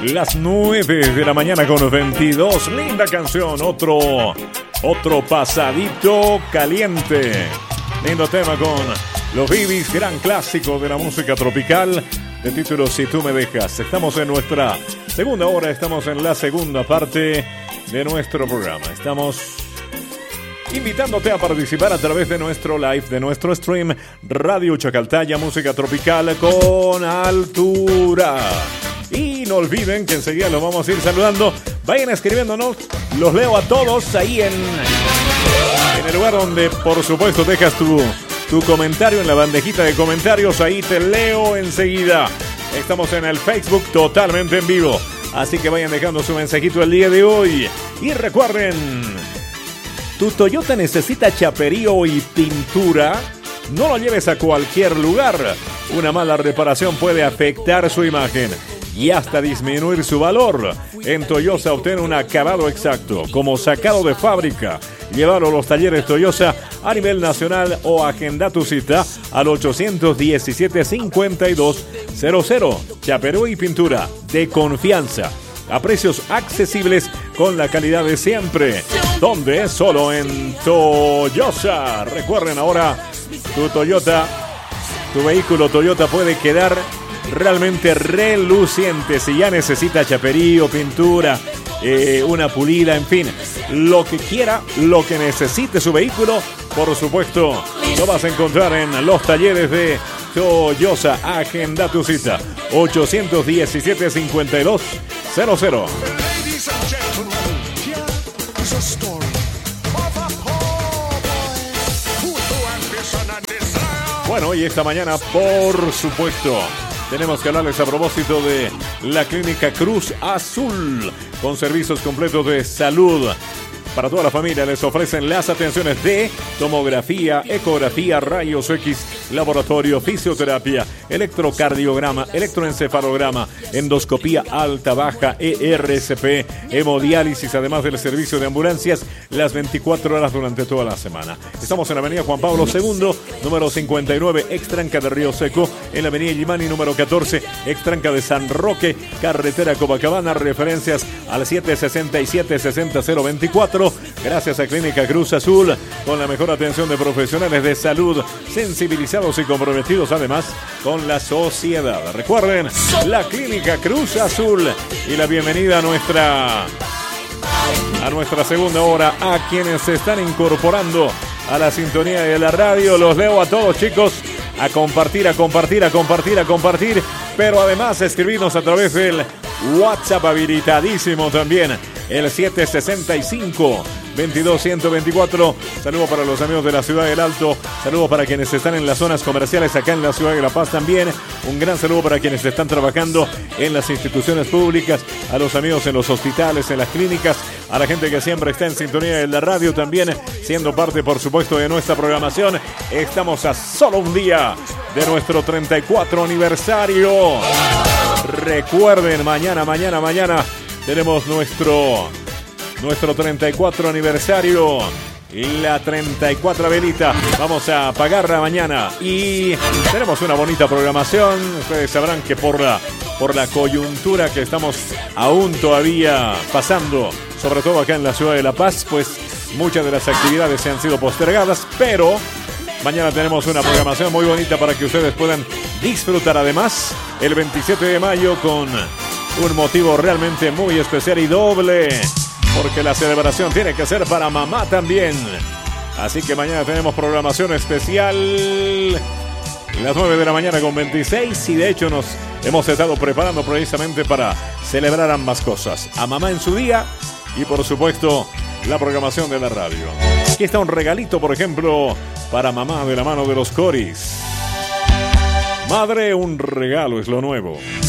Las 9 de la mañana con 22. Linda canción, otro pasadito caliente. Lindo tema con los Bibis, gran clásico de la música tropical, de título Si tú me dejas. Estamos en nuestra segunda hora, estamos en la segunda parte de nuestro programa. Estamos invitándote a participar a través de nuestro live, de nuestro stream, Radio Chacaltaya, música tropical con altura. Y no olviden que enseguida los vamos a ir saludando. Vayan escribiéndonos, los leo a todos ahí en el lugar donde, por supuesto, dejas tu comentario en la bandejita de comentarios. Ahí te leo enseguida. Estamos en el Facebook totalmente en vivo. Así que vayan dejando su mensajito el día de hoy. Y recuerden, tu Toyota necesita chaperío y pintura. No lo lleves a cualquier lugar. Una mala reparación puede afectar su imagen y hasta disminuir su valor. En Toyota obtén un acabado exacto, como sacado de fábrica. Llévalo a los talleres Toyota a nivel nacional o agenda tu cita al 817-5200. Chaperú y pintura de confianza, a precios accesibles con la calidad de siempre. ¿Dónde? Solo en Toyota. Recuerden ahora, tu Toyota, tu vehículo Toyota puede quedar realmente reluciente. Si ya necesita chaperío, pintura, una pulida, en fin, lo que quiera, lo que necesite su vehículo, por supuesto, lo vas a encontrar en los talleres de Toyota. Agenda tu cita 817-5200. Bueno, y esta mañana, por supuesto, tenemos que hablarles a propósito de la Clínica Cruz Azul, con servicios completos de salud. Para toda la familia les ofrecen las atenciones de tomografía, ecografía, rayos X, laboratorio, fisioterapia, electrocardiograma, electroencefalograma, endoscopía alta, baja, ERCP, hemodiálisis, además del servicio de ambulancias las 24 horas durante toda la semana. Estamos en la avenida Juan Pablo II, número 59, extranca de Río Seco, en la avenida Yimani, número 14, extranca de San Roque, carretera Copacabana, referencias al 767-60024. Gracias a Clínica Cruz Azul, con la mejor atención de profesionales de salud, sensibilizados y comprometidos además con la sociedad. Recuerden, la Clínica Cruz Azul, y la bienvenida a nuestra segunda hora a quienes se están incorporando a la sintonía de la radio. Los leo a todos, chicos, a compartir, pero además escribirnos a través del WhatsApp habilitadísimo también, el 765-22-124. Saludos para los amigos de la Ciudad del Alto. Saludos para quienes están en las zonas comerciales acá en la Ciudad de La Paz también. Un gran saludo para quienes están trabajando en las instituciones públicas, a los amigos en los hospitales, en las clínicas, a la gente que siempre está en sintonía de la radio también, siendo parte, por supuesto, de nuestra programación. Estamos a solo un día de nuestro 34 aniversario. Recuerden, mañana tenemos nuestro 34 aniversario y la 34 velita. Vamos a apagarla mañana y tenemos una bonita programación. Ustedes sabrán que por la coyuntura que estamos aún todavía pasando, sobre todo acá en la ciudad de La Paz, pues muchas de las actividades se han sido postergadas, pero mañana tenemos una programación muy bonita para que ustedes puedan disfrutar. Además, el 27 de mayo con un motivo realmente muy especial y doble, porque la celebración tiene que ser para mamá también. Así que mañana tenemos programación especial, las 9 de la mañana con 26, y de hecho nos hemos estado preparando precisamente para celebrar ambas cosas, a mamá en su día y por supuesto la programación de la radio. Aquí está un regalito, por ejemplo, para mamá, de la mano de los Coris. Madre, un regalo es lo nuevo.